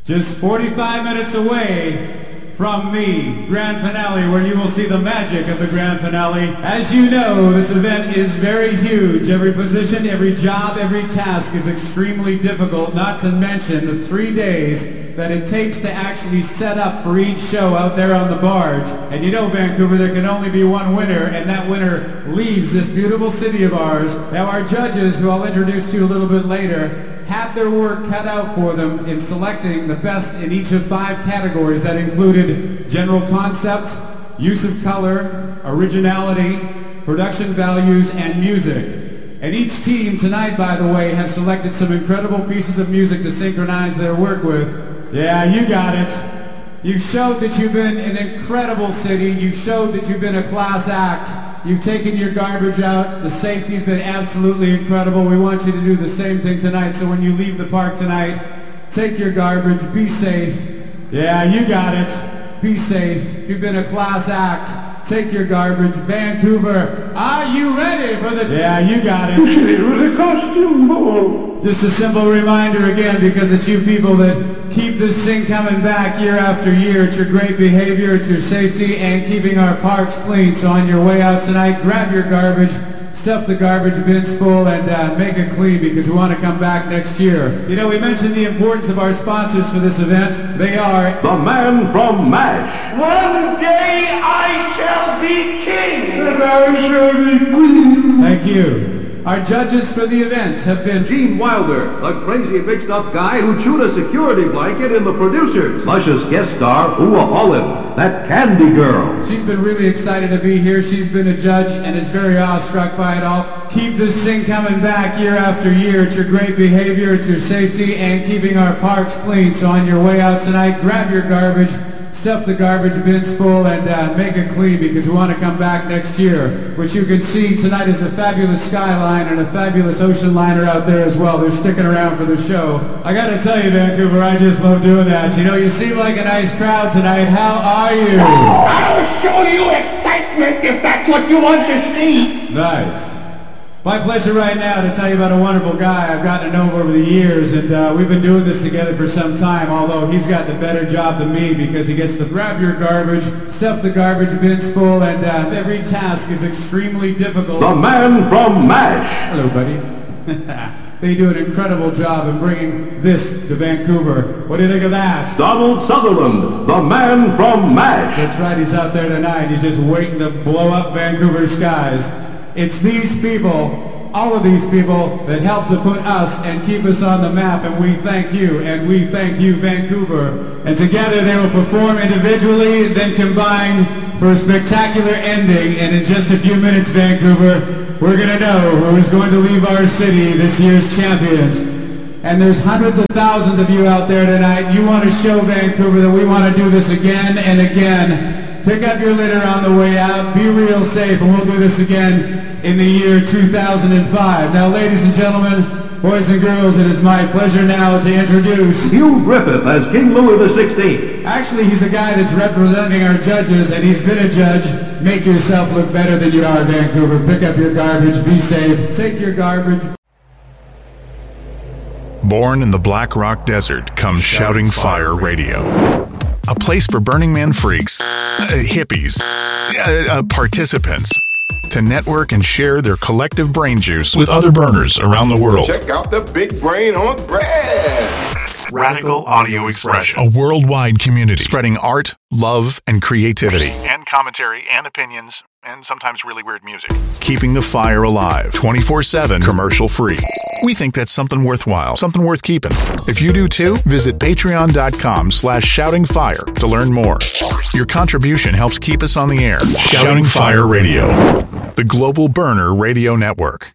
Just 45 minutes away from the grand finale, where you will see the magic of the grand finale. As you know, this event is very huge. Every position, every job, every task is extremely difficult, not to mention the 3 days that it takes to actually set up for each show out there on the barge. And you know, Vancouver, there can only be one winner, and that winner leaves this beautiful city of ours. Now, our judges, who I'll introduce to you a little bit later, had their work cut out for them in selecting the best in each of 5 categories that included general concept, use of color, originality, production values, and music. And each team tonight, by the way, have selected some incredible pieces of music to synchronize their work with. Yeah, you got it. You showed that you've been an incredible city. You showed that you've been a class act. You've taken your garbage out. The safety's been absolutely incredible. We want you to do the same thing tonight. So when you leave the park tonight, take your garbage, be safe. Yeah, you got it. Be safe. You've been a class act. Take your garbage. Vancouver, are you ready for the... Yeah, you got it. The costume ball. Just a simple reminder again, because it's you people that keep this thing coming back year after year. It's your great behavior, it's your safety, and keeping our parks clean. So on your way out tonight, grab your garbage, stuff the garbage bins full, and make it clean, because we want to come back next year. You know, we mentioned the importance of our sponsors for this event. They are... The Man from MASH. One day I shall be king. And I shall be queen. Thank you. Our judges for the events have been Gene Wilder, the crazy mixed-up guy who chewed a security blanket in The Producers. Luscious guest star Ua Holland, that candy girl. She's been really excited to be here. She's been a judge and is very awestruck by it all. Keep this thing coming back year after year. It's your great behavior, it's your safety, and keeping our parks clean. So on your way out tonight, grab your garbage, stuff the garbage bins full, and make it clean, because we want to come back next year. Which you can see tonight is a fabulous skyline and a fabulous ocean liner out there as well. They're sticking around for the show. I got to tell you, Vancouver, I just love doing that. You know, you seem like a nice crowd tonight. How are you? I'll show you excitement if that's what you want to see. Nice. My pleasure right now to tell you about a wonderful guy I've gotten to know over the years, and we've been doing this together for some time, although he's got the better job than me, because he gets to grab your garbage, stuff the garbage bins full, and every task is extremely difficult. The Man from MASH. Hello, buddy. They do an incredible job in bringing this to Vancouver. What do you think of that? Donald Sutherland, the Man from MASH. That's right, he's out there tonight. He's just waiting to blow up Vancouver skies. It's these people, all of these people, that help to put us and keep us on the map, and we thank you, and we thank you, Vancouver. And together they will perform individually, then combine for a spectacular ending, and in just a few minutes, Vancouver, we're going to know who is going to leave our city this year's champions. And there's hundreds of thousands of you out there tonight. You want to show Vancouver that we want to do this again and again. Pick up your litter on the way out. Be real safe, and we'll do this again in the year 2005. Now, ladies and gentlemen, boys and girls, it is my pleasure now to introduce Hugh Griffith as King Louis XVI. Actually, he's a guy that's representing our judges, and he's been a judge. Make yourself look better than you are, Vancouver. Pick up your garbage. Be safe. Take your garbage. Born in the Black Rock Desert comes Shouting Fire Radio. A place for Burning Man freaks, hippies, participants to network and share their collective brain juice with other burners around the world. Check out the Big Brain on Bread. Radical Audio Expression. A worldwide community spreading art, love, and creativity. And commentary and opinions, and sometimes really weird music. Keeping the fire alive 24/7, commercial free. We think that's something worthwhile, something worth keeping. If you do too, visit patreon.com/shoutingfire to learn more. Your contribution helps keep us on the air. Shouting Fire Radio, the Global Burner Radio Network.